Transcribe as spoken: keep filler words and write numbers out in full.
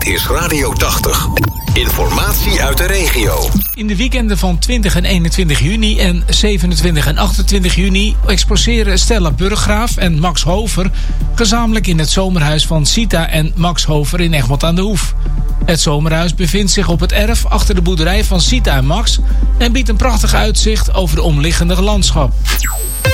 Dit is Radio tachtig. Informatie uit de regio. In de weekenden van twintig en eenentwintig juni en zevenentwintig en achtentwintig juni exposeren Stella Burggraaf en Max Hover gezamenlijk in het zomerhuis van Sita en Max Hover in Egmond aan de Hoef. Het zomerhuis bevindt zich op het erf achter de boerderij van Sita en Max en biedt een prachtig uitzicht over de omliggende landschap.